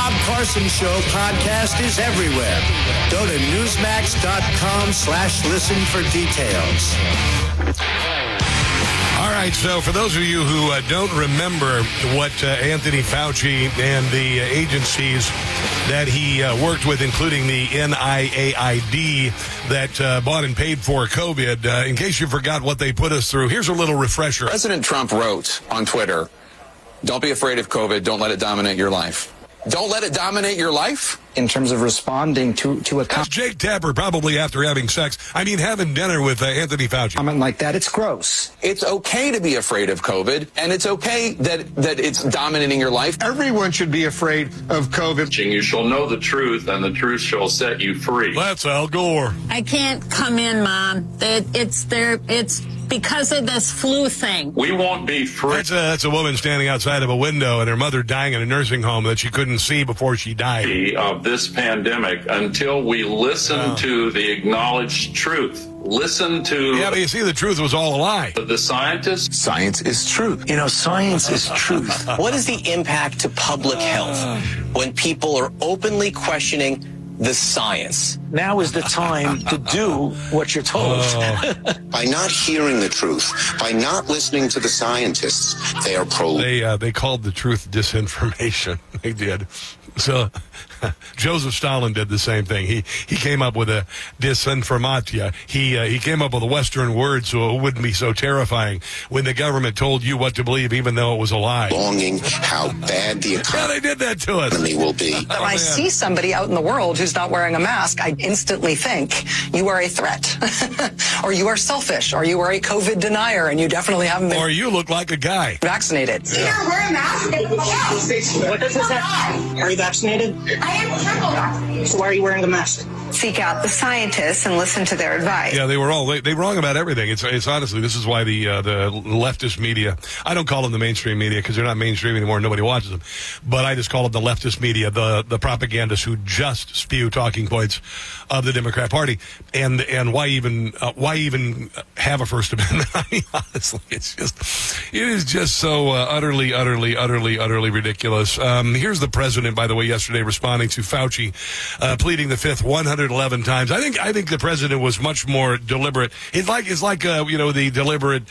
Rob Carson Show podcast is everywhere. Go to Newsmax.com/listen for details. All right, so for those of you who don't remember what Anthony Fauci and the agencies that he worked with, including the NIAID that bought and paid for COVID, in case you forgot what they put us through, here's a little refresher. President Trump wrote on Twitter, "Don't be afraid of COVID. Don't let it dominate your life." Don't let it dominate your life? In terms of responding to a That's Jake Tapper, probably after having sex. Having dinner with Anthony Fauci. comment like that, it's gross. It's okay to be afraid of COVID, and it's okay that it's dominating your life. Everyone should be afraid of COVID. You shall know the truth, and the truth shall set you free. That's Al Gore. I can't come in, Mom. It's because of this flu thing. We won't be free. That's a woman standing outside of a window and her mother dying in a nursing home that she couldn't see before she died. Of this pandemic until we listen to the acknowledged truth. Listen to... Yeah, but you see, the truth was all a lie. The scientists. Science is truth. Science is truth. What is the impact to public health when people are openly questioning the science? Now is the time to do what you're told. By not hearing the truth, by not listening to the scientists, they are They called the truth disinformation. They did. So Joseph Stalin did the same thing. He came up with a disinformatia. He came up with a Western word so it wouldn't be so terrifying when the government told you what to believe, even though it was a lie. Longing how bad the they did that to us. economy will be. When I see somebody out in the world who's not wearing a mask, I instantly think you are a threat, or you are selfish, or you are a COVID denier, and you definitely haven't been. Or you look like a guy Vaccinated. You don't wear a mask? What does this have? Are you vaccinated? I am triple vaccinated. So why are you wearing a mask? Seek out the scientists and listen to their advice. Yeah, they were wrong about everything. It's honestly, this is why the leftist media, I don't call them the mainstream media because they're not mainstream anymore and nobody watches them, but I just call them the leftist media, the propagandists who just spew talking points of the Democrat Party. And why even have a First Amendment? I mean, honestly, it is just so utterly ridiculous. Here's the president, by the way, yesterday responding to Fauci, pleading the fifth 111 times. I think the president was much more deliberate. It's like the deliberate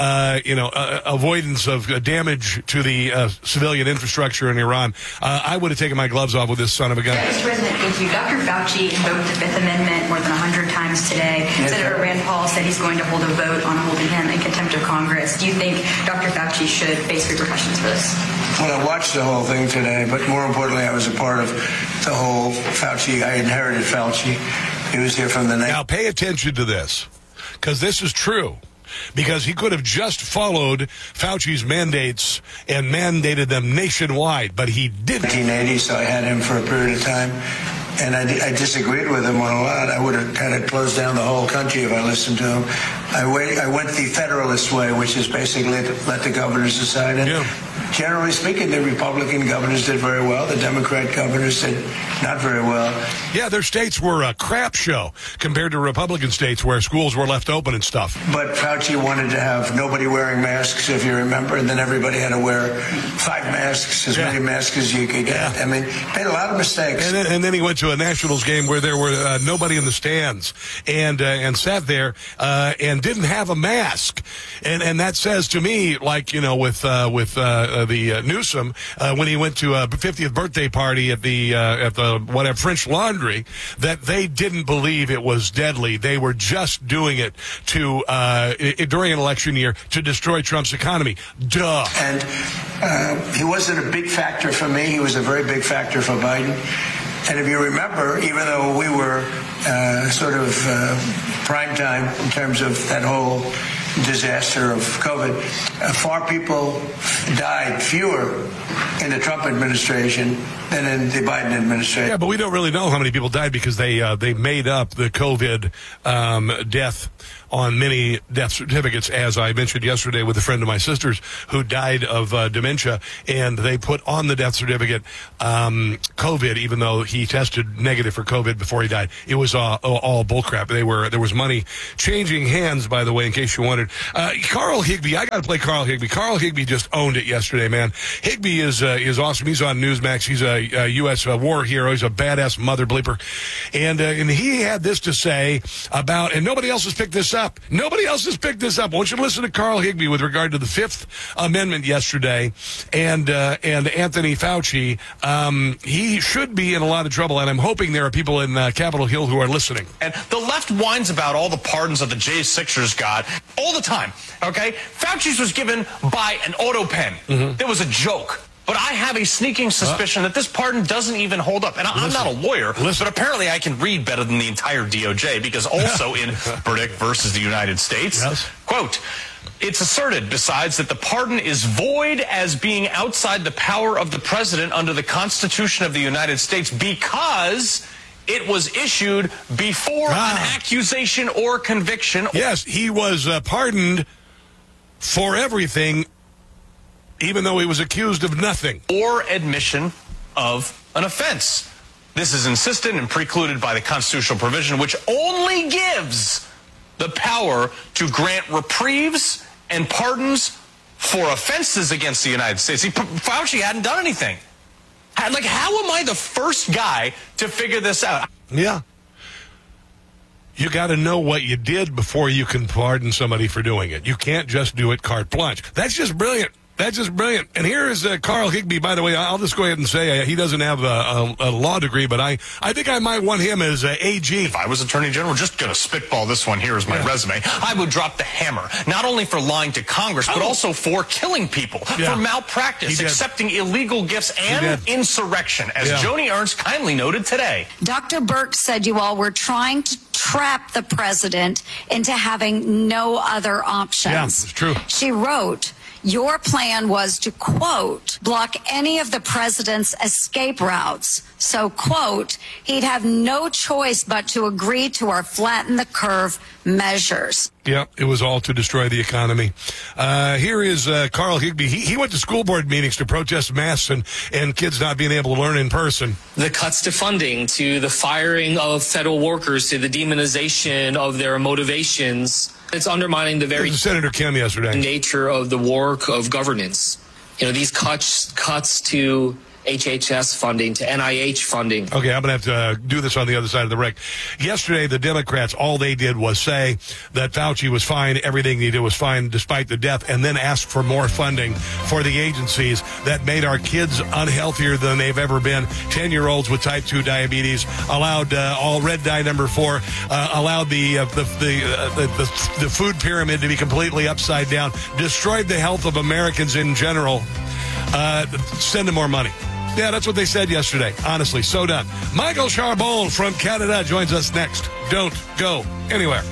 avoidance of damage to the civilian infrastructure in Iran. I would have taken my gloves off with this son of a gun. Mr. President, thank you. Dr. Fauci invoked the Fifth Amendment more than 100 times today. Senator Rand Paul said he's going to hold a vote on holding him in contempt of Congress. Do you think Dr. Fauci should face repercussions for this? Well, I watched the whole thing today, but more importantly, I was a part of the whole Fauci. I inherited Fauci. He was here from the night. Now, pay attention to this, because this is true. Because he could have just followed Fauci's mandates and mandated them nationwide, but he didn't. 1980, so I had him for a period of time, and I disagreed with him on a lot. I would have kind of closed down the whole country if I listened to him. I went the Federalist way, which is basically let the governors decide. And generally speaking, the Republican governors did very well. The Democrat governors did not very well. Yeah, their states were a crap show compared to Republican states where schools were left open and stuff. But Fauci wanted to have nobody wearing masks, if you remember, and then everybody had to wear 5 masks, as many masks as you could get. I mean, made a lot of mistakes. And then he went to a Nationals game where there were nobody in the stands and sat there and didn't have a mask. And that says to me, like, with the Newsom, when he went to a 50th birthday party at the whatever French Laundry, that they didn't believe it was deadly. They were just doing it to during an election year to destroy Trump's economy. Duh. And he wasn't a big factor for me. He was a very big factor for Biden. And if you remember, even though we were sort of prime time in terms of that whole disaster of COVID, fewer in the Trump administration than in the Biden administration. Yeah, but we don't really know how many people died because they made up the COVID death on many death certificates, as I mentioned yesterday with a friend of my sister's who died of dementia, and they put on the death certificate COVID, even though he tested negative for COVID before he died. It was all bullcrap. There was money changing hands, by the way, in case you wondered. Carl Higbie, I got to play Carl Higbie. Carl Higbie just owned it yesterday, man. Higbie is awesome. He's on Newsmax. He's a U.S. war hero. He's a badass mother bleeper. And he had this to say about, and nobody else has picked this up. Nobody else has picked this up. I want you to listen to Carl Higbie with regard to the Fifth Amendment yesterday and Anthony Fauci. He should be in a lot of trouble, and I'm hoping there are people in Capitol Hill who are listening. And the left whines about all the pardons that the J6ers got all the time, okay? Fauci's was given by an auto pen. There was a joke. But I have a sneaking suspicion that this pardon doesn't even hold up. And I'm not a lawyer, but apparently I can read better than the entire DOJ, because also in Burdick versus the United States, quote, it's asserted, besides, that the pardon is void as being outside the power of the president under the Constitution of the United States because it was issued before an accusation or conviction. Yes, he was pardoned for everything, even though he was accused of nothing. Or admission of an offense. This is insisted and precluded by the constitutional provision, which only gives the power to grant reprieves and pardons for offenses against the United States. Fauci hadn't done anything. Like, how am I the first guy to figure this out? Yeah. You got to know what you did before you can pardon somebody for doing it. You can't just do it carte blanche. That's just brilliant. That's just brilliant. And here is Carl Higbie. By the way, I'll just go ahead and say he doesn't have a law degree, but I think I might want him as AG. If I was Attorney General, just going to spitball this one here as my resume, I would drop the hammer, not only for lying to Congress, but also for killing people, for malpractice, accepting illegal gifts, and insurrection, as Joni Ernst kindly noted today. Dr. Birx said you all were trying to trap the president into having no other options. Yeah, it's true. She wrote, your plan was to, quote, block any of the president's escape routes. So, quote, he'd have no choice but to agree to our flatten the curve measures. Yeah, it was all to destroy the economy. Here is Carl Higbie. He went to school board meetings to protest masks and kids not being able to learn in person. The cuts to funding, to the firing of federal workers, to the demonization of their motivations. It's undermining the very Senator Kim yesterday nature of the work of governance. You know, these cuts to HHS funding, to NIH funding. Okay, I'm going to have to do this on the other side of the break. Yesterday, the Democrats, all they did was say that Fauci was fine, everything he did was fine despite the death, and then asked for more funding for the agencies that made our kids unhealthier than they've ever been. 10-year-olds with type 2 diabetes, allowed all red dye number 4, allowed the food pyramid to be completely upside down, destroyed the health of Americans in general. Send them more money. Yeah, that's what they said yesterday. Honestly, so done. Michael Charbon from Canada joins us next. Don't go anywhere.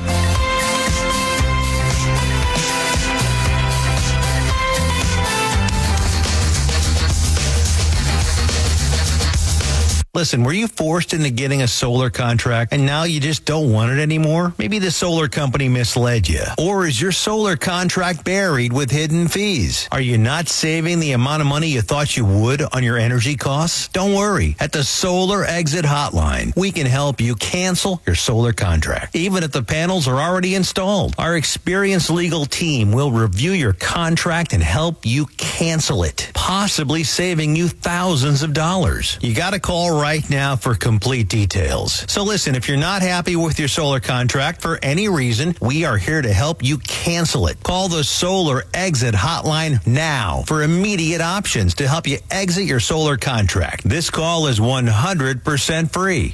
Listen, were you forced into getting a solar contract and now you just don't want it anymore? Maybe the solar company misled you. Or is your solar contract buried with hidden fees? Are you not saving the amount of money you thought you would on your energy costs? Don't worry. At the Solar Exit Hotline, we can help you cancel your solar contract, even if the panels are already installed. Our experienced legal team will review your contract and help you cancel it, possibly saving you thousands of dollars. You got to call right now for complete details. So listen, if you're not happy with your solar contract for any reason, we are here to help you cancel it. Call the Solar Exit Hotline now for immediate options to help you exit your solar contract. This call is 100% free.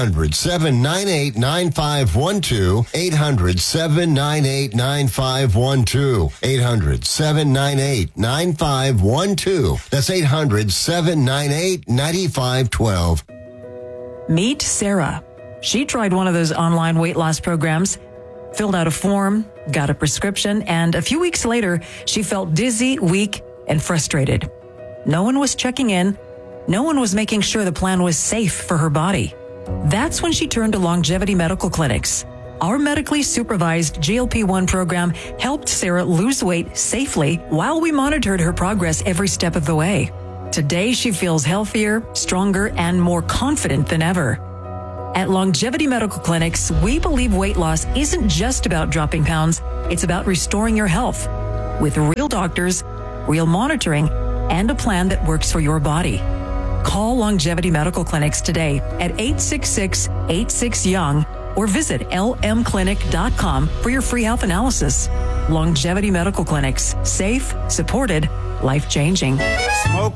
800-798-9512. 800-798-9512. 800-798-9512. That's 800-798-9512. Meet Sarah. She tried one of those online weight loss programs, filled out a form, got a prescription, and a few weeks later, she felt dizzy, weak, and frustrated. No one was checking in. No one was making sure the plan was safe for her body. That's when she turned to Longevity Medical Clinics. Our medically supervised GLP-1 program helped Sarah lose weight safely while we monitored her progress every step of the way. Today, she feels healthier, stronger, and more confident than ever. At Longevity Medical Clinics, we believe weight loss isn't just about dropping pounds, it's about restoring your health with real doctors, real monitoring, and a plan that works for your body. Call Longevity Medical Clinics today at 866-86-YOUNG or visit lmclinic.com for your free health analysis. Longevity Medical Clinics. Safe, supported, life-changing. Smoke